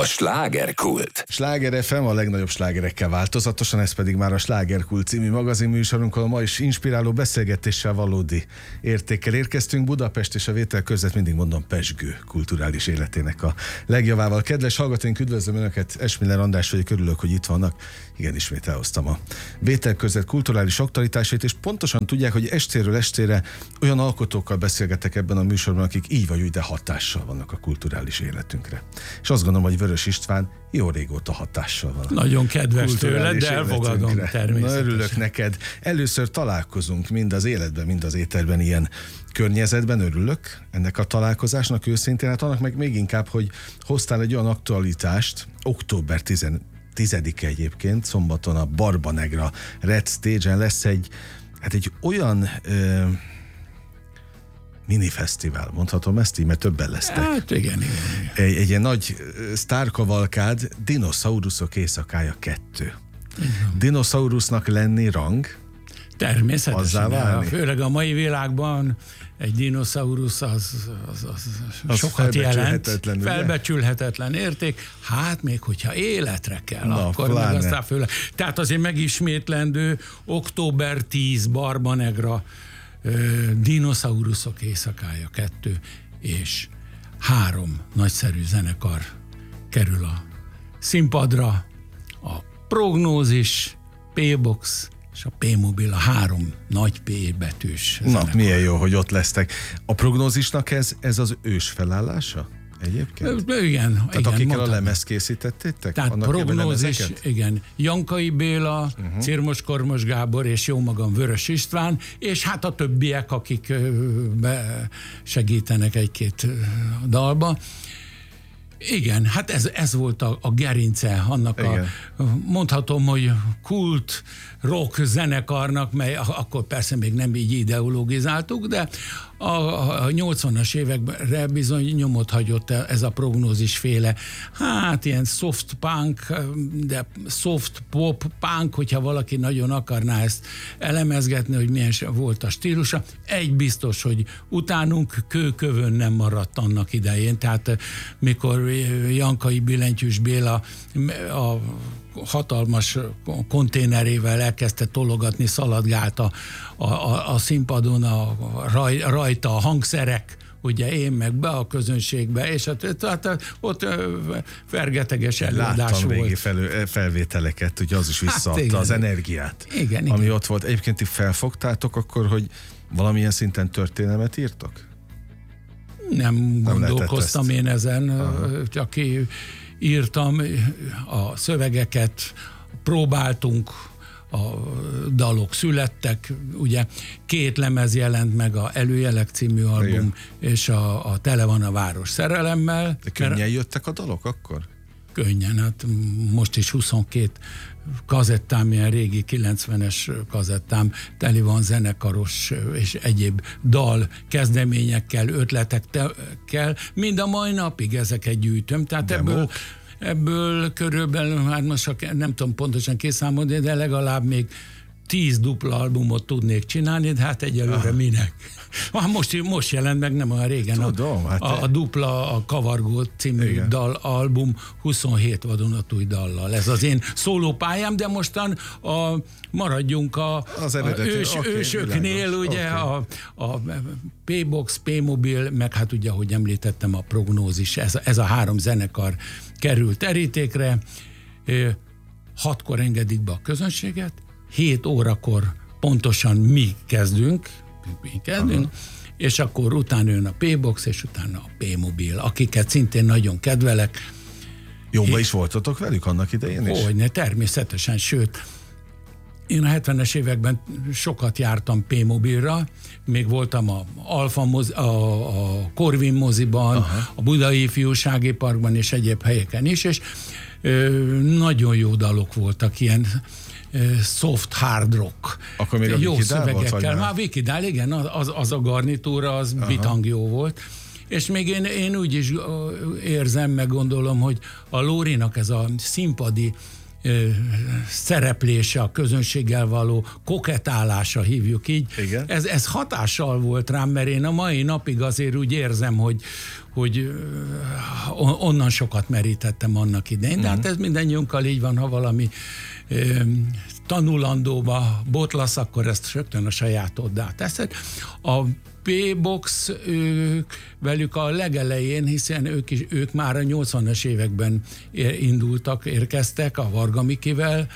slágerkult. Sláger FM a legnagyobb slágerekkel változatosan, ez pedig már a Slágerkult című magazinműsorunk, ahol ma is inspiráló beszélgetéssel, valódi értékkel érkeztünk. Budapest és a vétel között, mindig mondom, pezsgő kulturális életének a legjavával. Kedves hallgatóink, üdvözlöm Önöket, Esmiller András vagyok, örülök, hogy itt vannak. Igen, ismét elhoztam a vétel között kulturális aktualitásait, és pontosan tudják, hogy estéről estére olyan alkotókkal beszélgetek ebben a műsorban, akik így vagy úgy, de hatással vannak a kulturális életünkre. És azt gondolom, hogy Vörös István jó régóta hatással van. Nagyon kedves tőled, de elfogadom természetesen. Na, örülök neked. Először találkozunk mind az életben, mind az éterben ilyen környezetben, örülök ennek a találkozásnak őszintén, hát annak meg még inkább, hogy hoztál egy olyan aktualitást, október 10-e egyébként, szombaton a Barba Negra Red Stage-en lesz egy olyan minifesztivál, mondhatom ezt így, mert többen lesztek. Hát igen. Egy ilyen nagy sztárkavalkád, Dinoszauruszok éjszakája 2. Dinoszaurusznak lenni rang? Természetesen. Főleg a mai világban egy dinoszaurusz az sokat jelent. Felbecsülhetetlen érték. Hát még hogyha életre kell, akkor pláne. Meg aztán főleg. Tehát azért megismétlendő, október 10, Barba Negra, Dinoszauruszok éjszakája 2, és 3 nagyszerű zenekar kerül a színpadra, a Prognózis, P-Box és a P-Mobil, a 3 nagy P betűs zenekar. Na, milyen jó, hogy ott lesztek. A Prognózisnak ez az ős felállása? Egyébként? Igen. Tehát akikkel a lemezt készítettétek? Tehát Prognózis, igen. Jankai Béla, Cirmos Kormos Gábor és jó magam Vörös István, és hát a többiek, akik segítenek egy-két dalba. Igen, hát ez volt a gerince annak mondhatom, hogy kult rock zenekarnak, mely akkor persze még nem így ideologizáltuk, de a 80-as évekre bizony nyomot hagyott ez a Prognózis féle, hát ilyen soft punk, de soft pop punk, hogyha valaki nagyon akarná ezt elemezgetni, hogy milyen volt a stílusa. Egy biztos, hogy utánunk kőkövön nem maradt annak idején, tehát mikor Jankai Billentyűs Béla a hatalmas konténerével elkezdte tologatni, szaladgált a színpadon, rajta a hangszerek, ugye én meg be a közönségbe, és tehát ott fergeteges előadás láttam volt. Láttam régi felvételeket, ugye az is visszaadta az energiát, igen. Ami ott volt. Egyébként ti felfogtátok akkor, hogy valamilyen szinten történelmet írtok? Nem gondolkoztam én ezen, csak írtam a szövegeket, próbáltunk, a dalok születtek, ugye 2 lemez jelent meg, a Előjelek című album, igen. És a Tele van a város szerelemmel. De könnyen jöttek a dalok akkor? Könnyen, hát most is 22 kazettám, ilyen régi 90-es kazettám, teli van zenekaros és egyéb dal kezdeményekkel, ötletekkel, mind a mai napig ezeket gyűjtöm, tehát ebből körülbelül, hát most nem tudom pontosan kiszámolni, de legalább még 10 dupla albumot tudnék csinálni, de hát egyelőre minek? Most jelent meg, nem olyan régen. Tudom, a dupla, a Kavargó című album 27 vadonatúj dallal. Ez az én szólópályám, de mostan maradjunk az ősöknél, ugye a P-Box, P-Mobil, meg hát ugye, ahogy említettem, a Prognózis, ez a 3 zenekar került terítékre. 6-kor engedik be a közönséget, 7 órakor pontosan mi kezdünk, és akkor utána jön a P-Box, és utána a P-Mobil, akiket szintén nagyon kedvelek. Jóba is voltatok velük annak idején is? Hogyne, természetesen, sőt, én a 70-es években sokat jártam P-Mobilra, még voltam a Corvin moziban, a Budai Ifjúsági Parkban és egyéb helyeken is, és nagyon jó dalok voltak, ilyen soft hard rock. Akkor még a jó Vikidál szövegekkel. Már Vikidál, igen, az a garnitúra, az bitang jó volt. És még én úgy is érzem, meg gondolom, hogy a Lórinak ez a színpadi szereplése, a közönséggel való koketálása, hívjuk így. Igen. Ez hatással volt rám, mert én a mai napig azért úgy érzem, hogy onnan sokat merítettem annak idején. De hát ez mindannyiunkkal így van, ha valami tanulandóba botlasz, akkor ezt rögtön a sajátoddá teszed. A P-Box velük a legelején, hiszen ők már a 80-as években érkeztek a Varga Mikivel.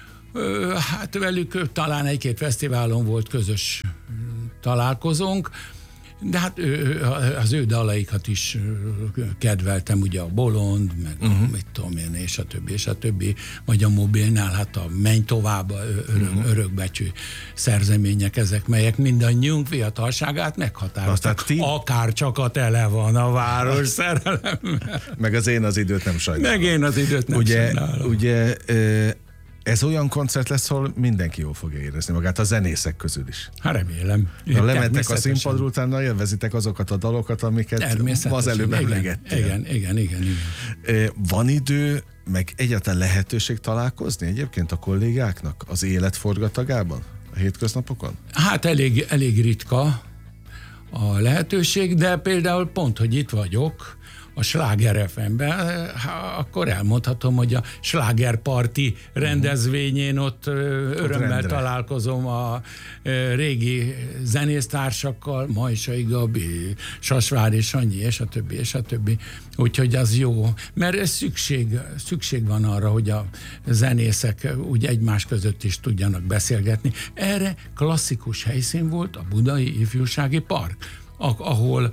Hát velük talán egy-két fesztiválon volt közös találkozónk, de hát az ő dalaikat is kedveltem, ugye a Bolond, meg mit tudom én, és a többi, vagy a Mobilnál, hát a Menj tovább, örökbecsű szerzemények ezek, melyek mindannyiunk fiatalságát meghatározták. Akár csak a tele van a város szerelemmel. Meg az Én az időt nem sajnálom. Ugye ez olyan koncert lesz, ahol mindenki jól fogja érezni magát, a zenészek közül is. Hát remélem. Ha lementek a színpadról, utána élvezitek azokat a dalokat, amiket az előbb emlegettél. Igen. Van idő, meg egyáltalán lehetőség találkozni egyébként a kollégáknak az élet forgatagában, a hétköznapokon? Hát elég ritka a lehetőség, de például pont, hogy itt vagyok, a Sláger FM-ben, akkor elmondhatom, hogy a Slágerparti rendezvényén ott örömmel találkozom a régi zenésztársakkal, Majsai Gabi, Sasvári Sanyi, és a többi. Úgyhogy az jó, mert szükség van arra, hogy a zenészek úgy egymás között is tudjanak beszélgetni. Erre klasszikus helyszín volt a Budai Ifjúsági Park, ahol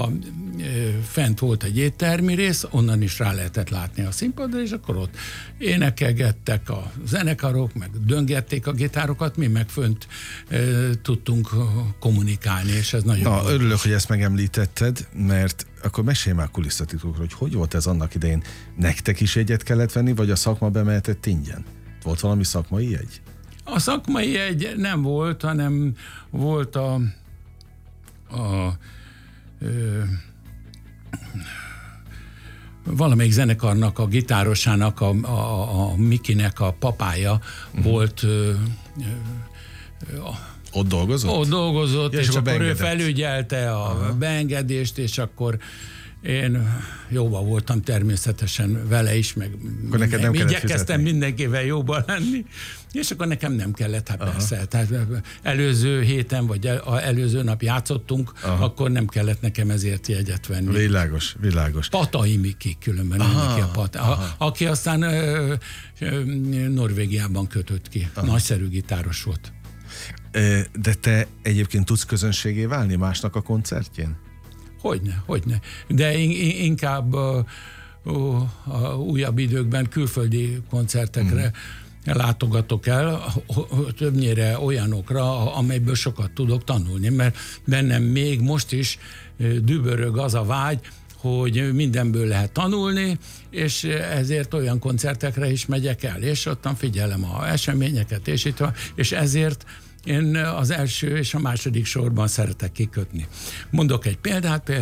fent volt egy éttermi rész, onnan is rá lehetett látni a színpadra, és akkor ott énekelgettek a zenekarok, meg döngették a gitárokat, mi meg fönt tudtunk kommunikálni, és ez nagyon örülök, fontos. Hogy ezt megemlítetted, mert akkor mesélj már kulisszatitokról, hogy volt ez annak idején? Nektek is jegyet kellett venni, vagy a szakma bemehetett ingyen? Volt valami szakmai jegy? A szakmai jegy nem volt, hanem volt valamelyik zenekarnak, a gitárosának, a Mikinek a papája volt. Ott dolgozott? Ott dolgozott, és akkor ő felügyelte a beengedést, és akkor én jóba voltam természetesen vele is, meg igyekeztem mindenkivel jóba lenni, és akkor nekem nem kellett, hát persze. Tehát előző héten, vagy előző nap játszottunk, akkor nem kellett nekem ezért jegyet venni. Világos. Patai Miki különben, neki aki aztán Norvégiában kötött ki. Nagyszerű gitáros volt. De te egyébként tudsz közönségé válni másnak a koncertjén? Hogyne. De inkább a újabb időkben külföldi koncertekre látogatok el, többnyire olyanokra, amelyből sokat tudok tanulni, mert bennem még most is dübörög az a vágy, hogy mindenből lehet tanulni, és ezért olyan koncertekre is megyek el, és ottan figyelem az eseményeket, és ezért én az első és a második sorban szeretek kikötni. Mondok egy példát,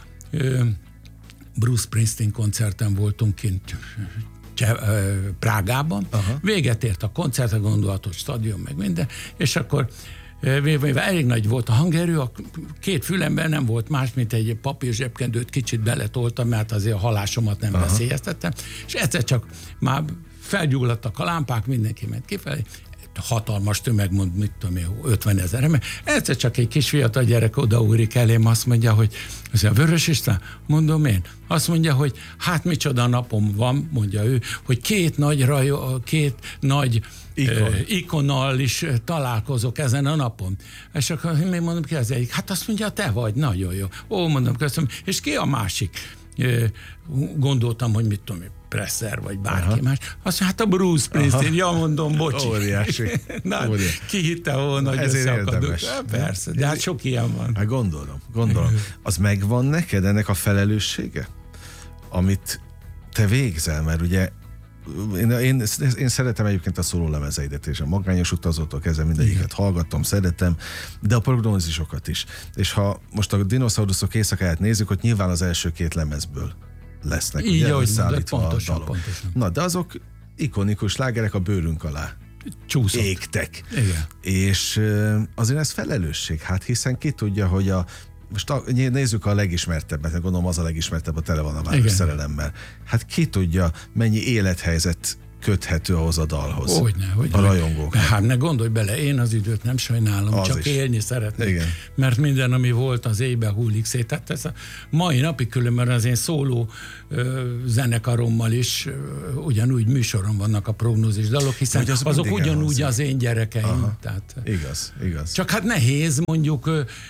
Bruce Springsteen koncerten voltunk kint Prágában, véget ért a koncert, a gondolatos stadion, meg minden, és akkor elég nagy volt a hangerő, a két fülemben nem volt más, mint egy papír zsebkendőt kicsit beletoltam, mert azért a halásomat nem veszélyeztettem, és egyszer csak már felgyulladtak a lámpák, mindenki ment kifelé, hatalmas tömeg, mond, mit tudom én, 50 000 ember. Egyszer csak egy kis fiatal gyerek odaúrik elém, azt mondja, hogy az a Vörös István, mondom én, azt mondja, hogy hát micsoda napom van, mondja ő, hogy két nagy ikonnal is találkozok ezen a napon. És akkor én mondom, ki az egyik? Hát azt mondja, te vagy, nagyon jó. Ó, mondom, köszönöm. És ki a másik? Gondoltam, hogy mit tudom én, Presser, vagy bárki más. Azt mondja, hát a Bruce Springsteen, ja mondom, bocsi. Óriási. Ki hitte volna, hogy összeakadunk. Persze, de hát sok ilyen van. Hát gondolom. Az megvan neked ennek a felelőssége, amit te végzel, mert ugye én szeretem egyébként a szólólemezeidet, és a Magányos utazótól kezdve mindegyiket hallgattam, szeretem, de a prognózisokat is. És ha most a Dinoszauruszok éjszakáját nézzük, hogy nyilván az első két lemezből lesznek. Így, ugye, ahogy összeállítva pontosan. Na, de azok ikonikus slágerek a bőrünk alá csúszott. égtek. Igen. És azért ez felelősség, hát hiszen ki tudja, hogy most nézzük a legismertebbet, gondolom az a legismertebb, a Tele van a város szerelemmel. Hát ki tudja, mennyi élethelyzet köthető ahhoz a dalhoz. Hogyne. A rajongók. Hát ne gondolj bele, én az időt nem sajnálom, az csak is. élni szeretnék. Igen. Mert minden, ami volt, az éjbe hullik szét. Tehát ez a mai napig különben az én szóló zenekarommal is ugyanúgy műsoron vannak a prognózis dalok, hiszen azok ugyanúgy az én gyerekeim. Tehát, igaz. Csak hát nehéz mondjuk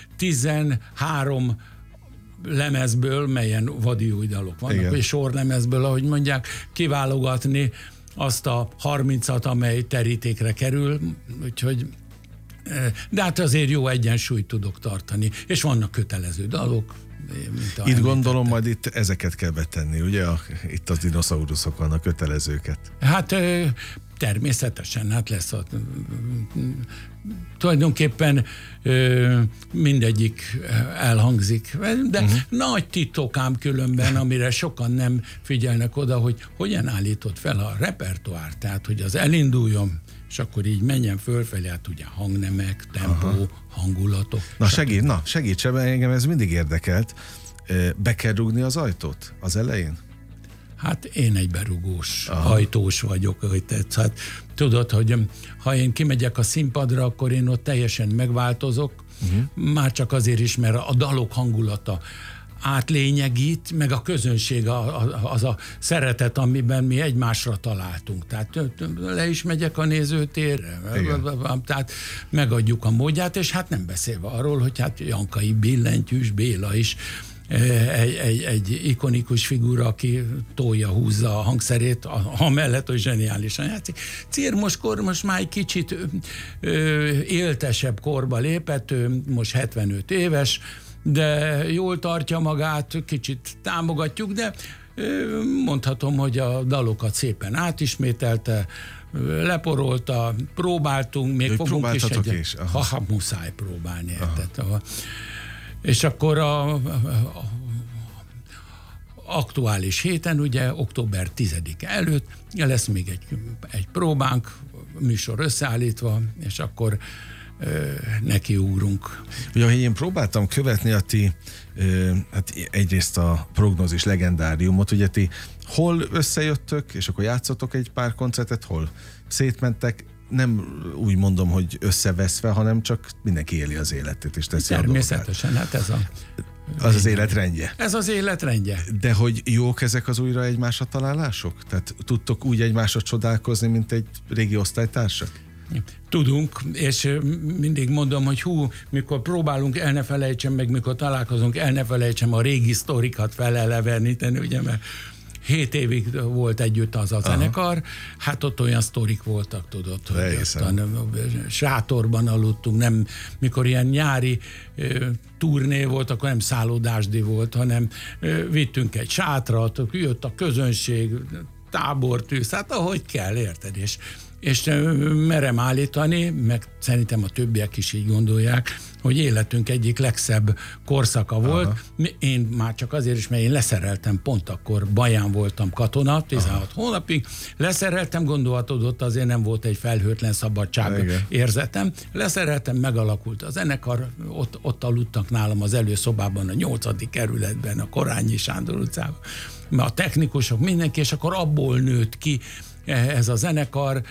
13 lemezből, melyen vadi új dalok vannak, igen. vagy sorlemezből, ahogy mondják, kiválogatni azt a 30-at, amely terítékre kerül, úgyhogy de hát azért jó egyensúlyt tudok tartani, és vannak kötelező dalok. Itt gondolom, majd itt ezeket kell betenni, ugye? Itt az dinoszauruszok vannak, kötelezőket. Hát természetesen, hát lesz tulajdonképpen mindegyik elhangzik, de nagy titokám különben, amire sokan nem figyelnek oda, hogy hogyan állított fel a repertoár, tehát hogy az elinduljon, és akkor így menjen fölfelé, hát ugye hangnemek, tempó, hangulatok. Segíts ebben, engem ez mindig érdekelt. Be kell rúgni az ajtót az elején? Hát én egy berugós ajtós vagyok, hogy tetsz. Hát tudod, hogy ha én kimegyek a színpadra, akkor én ott teljesen megváltozok, már csak azért is, mert a dalok hangulata átlényegít, meg a közönség az a szeretet, amiben mi egymásra találtunk. Tehát le is megyek a nézőtérre, tehát megadjuk a módját, és hát nem beszélve arról, hogy hát Jankai Billentyűs Béla is egy ikonikus figura, aki tolja, húzza a hangszerét, amellett, hogy zseniálisan játszik. Círmoskor most már egy kicsit éltesebb korba lépett, most 75 éves, de jól tartja magát, kicsit támogatjuk, de mondhatom, hogy a dalokat szépen átismételte, leporolta, próbáltunk, még fogunk is egyet. Ha muszáj próbálni, érted? És akkor a aktuális héten, ugye október 10-e előtt lesz még egy próbánk, műsor összeállítva, és akkor nekiugrunk. Ugye, én próbáltam követni a ti, hát egyrészt a prognózis legendáriumot, ugye ti hol összejöttök, és akkor játszotok egy pár koncertet, hol szétmentek, nem úgy mondom, hogy összeveszve, hanem csak mindenki éli az életét, és teszi természetesen, hát ez az életrendje. Ez az életrendje. De hogy jók ezek az újra egymásra találások? Tehát tudtok úgy egymásra csodálkozni, mint egy régi osztálytársak? Tudunk, és mindig mondom, hogy mikor próbálunk, el ne felejtsem, meg mikor találkozunk, el ne felejtsem a régi sztorikat feleleveníteni, ugye, mert 7 évig volt együtt az a zenekar, hát ott olyan sztorik voltak, tudod, hogy sátorban aludtunk, nem, mikor ilyen nyári turné volt, akkor nem szállodásdi volt, hanem vittünk egy sátrat, jött a közönség, tábortűz, hát ahogy kell, érted, és merem állítani, meg szerintem a többiek is így gondolják, hogy életünk egyik legszebb korszaka volt. Én már csak azért is, mert én leszereltem, pont akkor Baján voltam katona, 16 hónapig, leszereltem, gondolatodott, azért nem volt egy felhőtlen szabadság érzetem, leszereltem, megalakult a zenekar, ott aludtak nálam az előszobában, a 8. kerületben, a Korányi Sándor utcában, mert a technikusok, mindenki, és akkor abból nőtt ki ez a zenekar,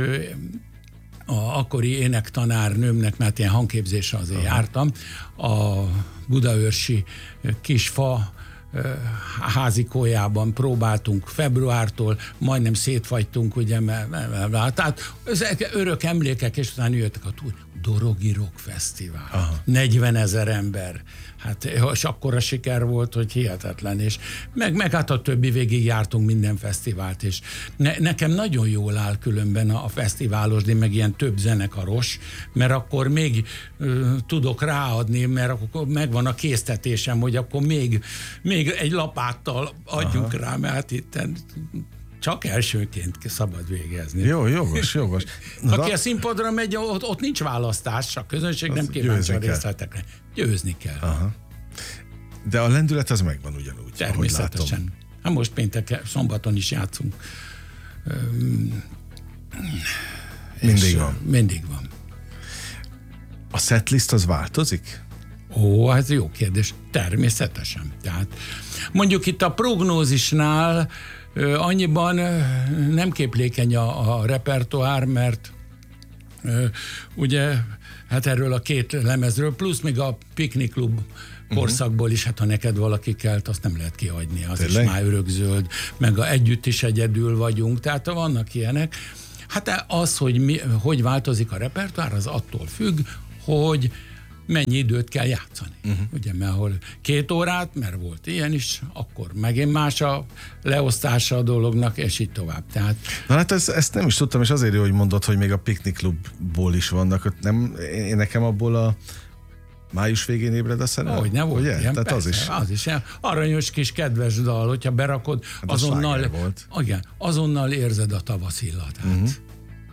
a akkori énektanárnőmnek, mert ilyen hangképzésre azért jártam, a budaörsi Kisfa házikójában próbáltunk februártól, majdnem szétfagytunk, ugye, tehát ezek örök emlékek, és utána jöttek a Dorogi Rock Fesztivál. 40 000 ember. Hát, és akkora siker volt, hogy hihetetlen, és meg hát a többi végig jártunk minden fesztivált, és nekem nagyon jól áll különben a fesztiválos, de meg ilyen több zenekaros, mert akkor még tudok ráadni, mert akkor megvan a késztetésem, hogy akkor még egy lapáttal adjunk rá, mert itt csak elsőként szabad végezni. Jó, jogos. Aki a színpadra megy, ott nincs választás, a közönség nem kíváncsi a részletekre. Győzni kell. Aha. De a lendület az megvan ugyanúgy. Természetesen. Hát most szombaton is játszunk Mindig van. Mindig van. A setlist az változik? Ó, ez jó kérdés. Természetesen. Tehát mondjuk itt a prognózisnál annyiban nem képlékeny a repertoár, mert ugye hát erről a két lemezről, plusz még a Piknik Klub korszakból is, hát ha neked valaki kelt, azt nem lehet kihagyni, az tényleg? Is már örökzöld, meg együtt is egyedül vagyunk, tehát vannak ilyenek. Hát az, hogy változik a repertoár, az attól függ, hogy mennyi időt kell játszani. Ugye, mert ahol 2 órát, mert volt ilyen is, akkor megint más a leosztása a dolognak, és így tovább. Tehát... Na hát ezt nem is tudtam, és azért jó, hogy mondod, hogy még a Piknik Klubból is vannak. Én nekem abból a május végén ébred a szerelem? Hogy nem volt ugye? ilyen, Tehát persze, az is. Aranyos kis kedves dal, hogyha berakod, hát azonnal érzed a tavasz illatát.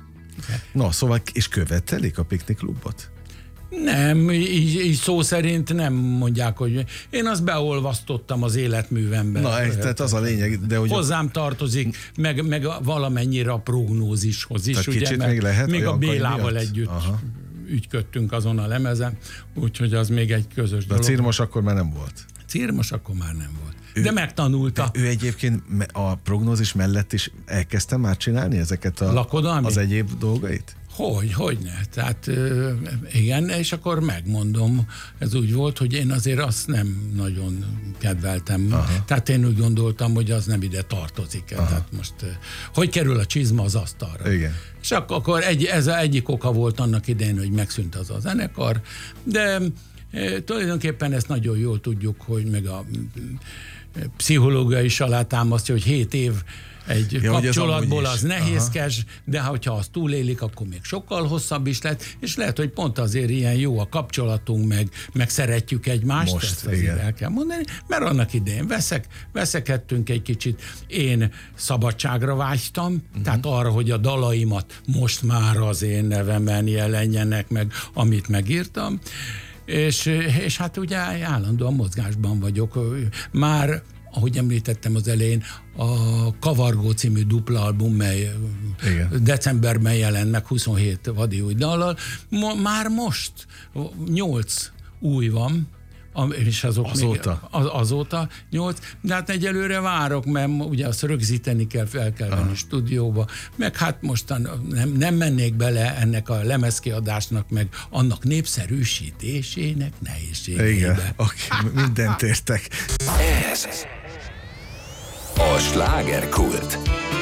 No, szóval, és követelik a Piknik Klubot? Nem, így szó szerint nem mondják, hogy én azt beolvasztottam az életművembe. Na, tehát az a lényeg, de hogy... Hozzám tartozik, meg valamennyire a prognózishoz is. Tehát ugye, kicsit még lehet még a Bélával miatt? együtt ügyködtünk azon a lemezen, úgyhogy az még egy közös dolog. De a Cirmos akkor már nem volt? Cirmos akkor már nem volt. De megtanulta. Ő egyébként a prognózis mellett is elkezdte már csinálni ezeket az egyéb dolgait? Hogyne. Tehát igen, és akkor megmondom, ez úgy volt, hogy én azért azt nem nagyon kedveltem. Aha. Tehát én úgy gondoltam, hogy az nem ide tartozik. Tehát most, hogy kerül a csizma az asztalra. Igen. És akkor ez egyik oka volt annak idején, hogy megszűnt az a zenekar, de tulajdonképpen ezt nagyon jól tudjuk, hogy meg a pszichológia is alátámasztja, hogy 7 év egy kapcsolatból az nehézkes, de hogyha azt túlélik, akkor még sokkal hosszabb is lehet, és lehet, hogy pont azért ilyen jó a kapcsolatunk, meg szeretjük egymást, most, ezt azért el kell mondani, mert annak idején veszekedtünk egy kicsit, én szabadságra vágytam, tehát arra, hogy a dalaimat most már az én nevemen jelenjenek meg, amit megírtam, és hát ugye állandóan mozgásban vagyok. Már, ahogy említettem az elején, a Kavargó című dupla album, mely decemberben jelent meg 27 vadi új dallal, már most 8 új van, és azok azóta 8, de hát egyelőre várok, mert ugye azt rögzíteni kell, fel kell venni stúdióba, meg hát mostan nem mennék bele ennek a lemezkiadásnak, meg annak népszerűsítésének nehézségébe. Igen, mindent értek. Ez a Slágerkult.